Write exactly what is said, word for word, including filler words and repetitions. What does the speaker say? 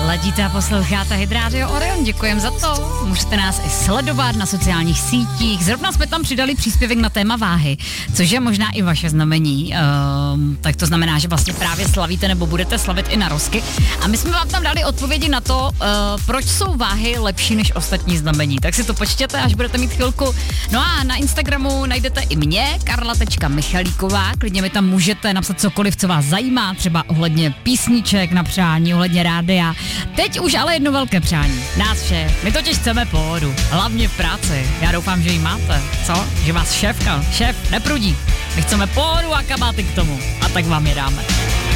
Ladíte a posloucháte Hit Radio Orion, děkujem za to. Můžete nás i sledovat na sociálních sítích. Zrovna jsme tam přidali příspěvek na téma váhy, což je možná i vaše znamení. Um, tak to znamená, že vlastně právě slavíte nebo budete slavit i narozky. A my jsme vám tam dali odpovědi na to, uh, proč jsou váhy lepší než ostatní znamení. Tak si to počtěte, až budete mít chvilku. No a na Instagramu najdete i mě, karla tečka michalíková. Klidně mi tam můžete napsat cokoliv, co vás zajímá, třeba ohledně písniček na přání, ohledně rádia. Teď už ale jedno velké přání. Nás vše. My totiž chceme pohodu. Hlavně v práci. Já doufám, že ji máte. Co? Že vás šéfka, šéf neprudí. My chceme pohodu a kabáty k tomu. A tak vám je dáme.